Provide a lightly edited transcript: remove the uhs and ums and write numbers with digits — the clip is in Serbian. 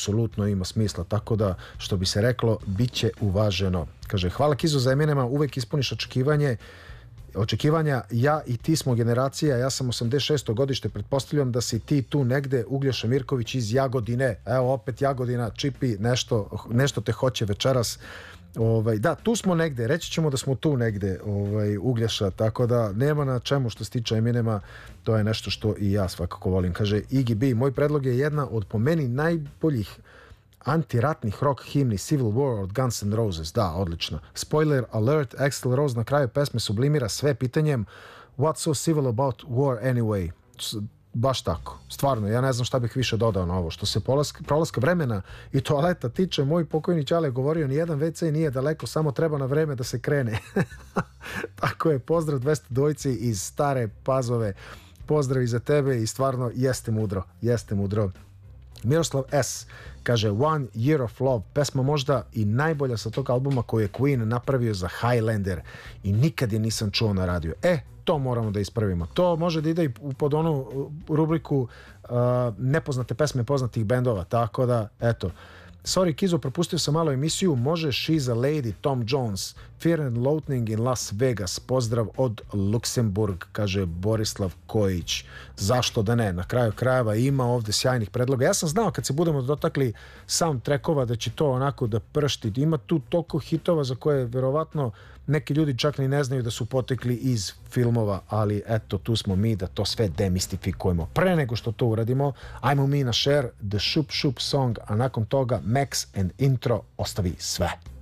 apsolutno ima smisla, tako da, što bi se reklo, bit će uvaženo. Kaže, hvala Kizo za Eminema, uvek ispuniš očekivanja, ja i ti smo generacija, ja sam 86. godište, pretpostavljam da si ti tu negde, Uglješa Mirković iz Jagodine, evo opet Jagodina, Čipi, nešto te hoće večeras. Da, tu smo negde, reći ćemo da smo tu negde, Uglješa, tako da nema na čemu što se tiče Eminema, to je nešto što i ja svakako volim. Kaže Iggy B, moj predlog je jedna od po meni najboljih antiratnih rock himni, Civil War od Guns N' Roses. Da, odlično. Spoiler alert, Axl Rose na kraju pesme sublimira sve pitanjem What's so civil about war anyway? Baš tako. Stvarno, ja ne znam šta bih više dodao na ovo. Što se prolaska vremena i toaleta tiče, moj pokojni Ćale govorio, nijedan WC nije daleko, samo treba na vreme da se krene. Tako je, pozdrav 200 dvojci iz Stare Pazove. Pozdrav i za tebe i stvarno jeste mudro. Miroslav S. kaže One Year of Love, pesma možda i najbolja sa tog albuma koju je Queen napravio za Highlander i nikad je nisam čuo na radiju. To moramo da ispravimo. To može da ide i pod onu rubriku nepoznate pesme poznatih bendova, tako da, eto. Sorry Kizo, propustio sam malo emisiju, može She's a Lady, Tom Jones, Fear and Loathing in Las Vegas, pozdrav od Luksemburg, kaže Borislav Kojić. Zašto da ne? Na kraju krajeva ima ovde sjajnih predloga. Ja sam znao kad se budemo dotakli soundtrackova da će to onako da pršti. Ima tu toliko hitova za koje verovatno neki ljudi čak ni ne znaju da su potekli iz filmova, ali eto, tu smo mi da to sve demistifikujemo. Pre nego što to uradimo, ajmo mi na share The Shoop Shoop Song, a nakon toga Max and Intro, ostavi sve.